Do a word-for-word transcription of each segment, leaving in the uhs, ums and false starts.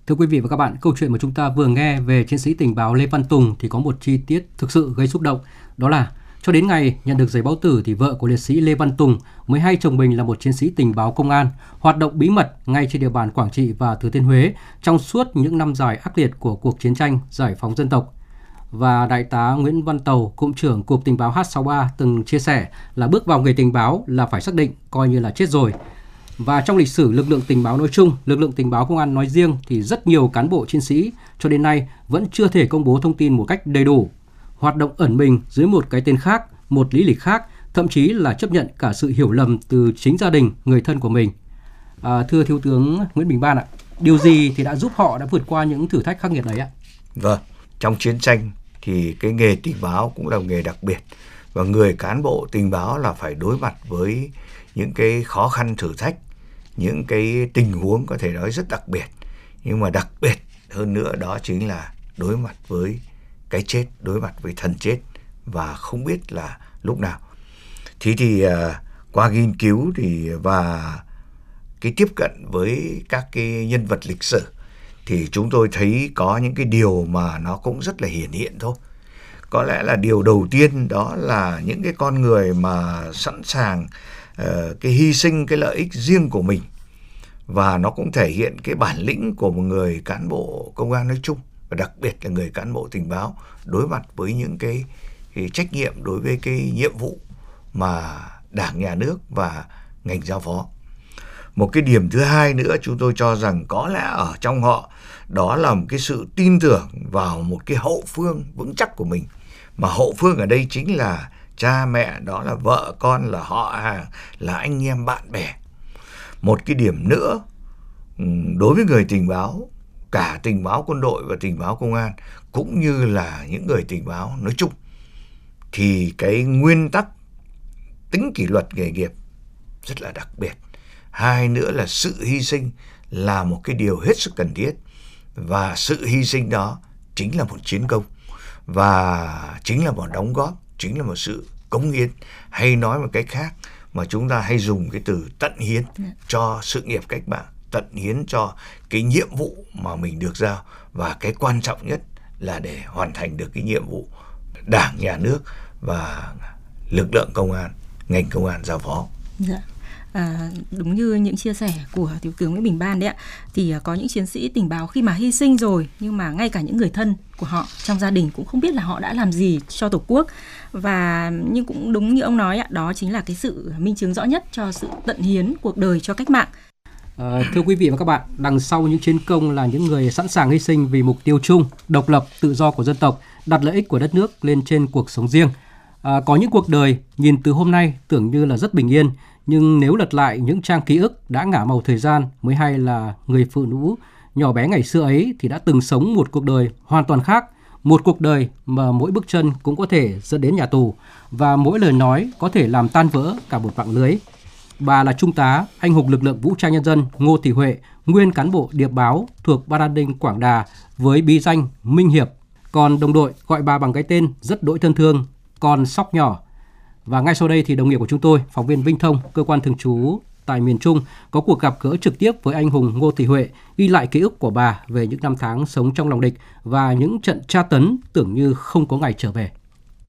Thưa quý vị và các bạn, câu chuyện mà chúng ta vừa nghe về chiến sĩ tình báo Lê Văn Tùng thì có một chi tiết thực sự gây xúc động. Đó là cho đến ngày nhận được giấy báo tử thì vợ của liệt sĩ Lê Văn Tùng mới hay chồng mình là một chiến sĩ tình báo công an, hoạt động bí mật ngay trên địa bàn Quảng Trị và Thừa Thiên Huế trong suốt những năm dài ác liệt của cuộc chiến tranh giải phóng dân tộc. Và Đại tá Nguyễn Văn Tàu, Cụm trưởng Cục Tình báo H sáu ba từng chia sẻ là bước vào nghề tình báo là phải xác định coi như là chết rồi. Và trong lịch sử lực lượng tình báo nói chung, lực lượng tình báo công an nói riêng thì rất nhiều cán bộ chiến sĩ cho đến nay vẫn chưa thể công bố thông tin một cách đầy đủ, hoạt động ẩn mình dưới một cái tên khác, một lý lịch khác, thậm chí là chấp nhận cả sự hiểu lầm từ chính gia đình, người thân của mình. À, thưa Thiếu tướng Nguyễn Bình Ban ạ, điều gì thì đã giúp họ đã vượt qua những thử thách khắc nghiệt ấy ạ? Vâng, trong chiến tranh thì cái nghề tình báo cũng là một nghề đặc biệt, và người cán bộ tình báo là phải đối mặt với những cái khó khăn thử thách, những cái tình huống có thể nói rất đặc biệt, nhưng mà đặc biệt hơn nữa đó chính là đối mặt với cái chết, đối mặt với thần chết và không biết là lúc nào. Thế thì uh, qua nghiên cứu thì và cái tiếp cận với các cái nhân vật lịch sử thì chúng tôi thấy có những cái điều mà nó cũng rất là hiển hiện thôi. Có lẽ là điều đầu tiên đó là những cái con người mà sẵn sàng uh, cái hy sinh cái lợi ích riêng của mình, và nó cũng thể hiện cái bản lĩnh của một người cán bộ công an nói chung, và đặc biệt là người cán bộ tình báo đối mặt với những cái, cái trách nhiệm đối với cái nhiệm vụ mà Đảng, Nhà nước và ngành giao phó. Một cái điểm thứ hai nữa chúng tôi cho rằng có lẽ ở trong họ đó là một cái sự tin tưởng vào một cái hậu phương vững chắc của mình. Mà hậu phương ở đây chính là cha mẹ, đó là vợ con, là họ hàng, là anh em bạn bè. Một cái điểm nữa đối với người tình báo, cả tình báo quân đội và tình báo công an, cũng như là những người tình báo nói chung, thì cái nguyên tắc tính kỷ luật nghề nghiệp rất là đặc biệt. Hai nữa là sự hy sinh là một cái điều hết sức cần thiết, và sự hy sinh đó chính là một chiến công, và chính là một đóng góp, chính là một sự cống hiến, hay nói một cách khác mà chúng ta hay dùng cái từ tận hiến cho sự nghiệp cách mạng, tận hiến cho cái nhiệm vụ mà mình được giao, và cái quan trọng nhất là để hoàn thành được cái nhiệm vụ Đảng, Nhà nước và lực lượng công an, ngành công an giao phó. Dạ. À, đúng như những chia sẻ của Thiếu tướng Nguyễn Bình Ban đấy ạ, thì có những chiến sĩ tình báo khi mà hy sinh rồi, nhưng mà ngay cả những người thân của họ trong gia đình cũng không biết là họ đã làm gì cho Tổ quốc. Và nhưng cũng đúng như ông nói ạ, đó chính là cái sự minh chứng rõ nhất cho sự tận hiến cuộc đời cho cách mạng. À, thưa quý vị và các bạn, đằng sau những chiến công là những người sẵn sàng hy sinh vì mục tiêu chung, độc lập, tự do của dân tộc, đặt lợi ích của đất nước lên trên cuộc sống riêng. À, có những cuộc đời nhìn từ hôm nay tưởng như là rất bình yên, nhưng nếu lật lại những trang ký ức đã ngả màu thời gian mới hay là người phụ nữ nhỏ bé ngày xưa ấy thì đã từng sống một cuộc đời hoàn toàn khác, một cuộc đời mà mỗi bước chân cũng có thể dẫn đến nhà tù, và mỗi lời nói có thể làm tan vỡ cả một mạng lưới. Bà là Trung tá, anh hùng lực lượng vũ trang nhân dân Ngô Thị Huệ, nguyên cán bộ điệp báo thuộc Ban An ninh Quảng Đà với bí danh Minh Hiệp. Còn đồng đội gọi bà bằng cái tên rất đỗi thân thương, Con Sóc Nhỏ. Và ngay sau đây thì đồng nghiệp của chúng tôi, phóng viên Vinh Thông, cơ quan thường trú tại miền Trung, có cuộc gặp gỡ trực tiếp với anh hùng Ngô Thị Huệ, ghi lại ký ức của bà về những năm tháng sống trong lòng địch và những trận tra tấn tưởng như không có ngày trở về.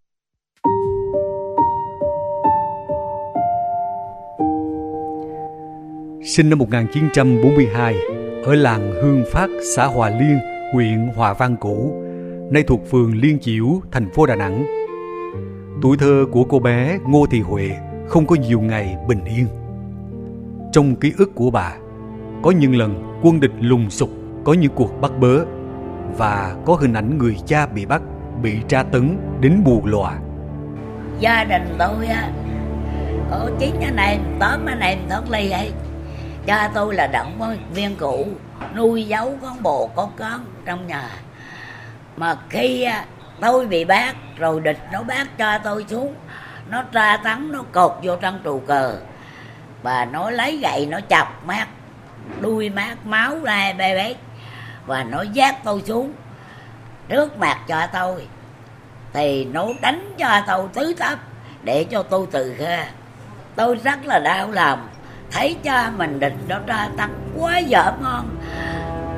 Sinh năm một nghìn chín trăm bốn mươi hai ở làng Hương Phát, xã Hòa Liên, huyện Hòa Vang Cũ, nay thuộc phường Liên Chiểu, thành phố Đà Nẵng. Tuổi thơ của cô bé Ngô Thị Huệ không có nhiều ngày bình yên. Trong ký ức của bà, có những lần quân địch lùng sục, có những cuộc bắt bớ, và có hình ảnh người cha bị bắt, bị tra tấn đến bù lòa. Gia đình tôi á, có chín anh em, tám anh em thoát ly ấy. Cha tôi là động viên cụ, nuôi giấu con bồ con con trong nhà. Mà khi tôi bị bắt, rồi địch nó bắt cha tôi xuống, nó tra tấn, nó cột vô trong trụ cờ, và nó lấy gậy nó chọc mắt, đuôi mắt máu ra bê bết, và nó vác tôi xuống trước mặt cha tôi, thì nó đánh cho tôi tứ tấp để cho tôi tự kha. Tôi rất là đau lòng, thấy cha mình địch nó tra tấn quá dở ngon,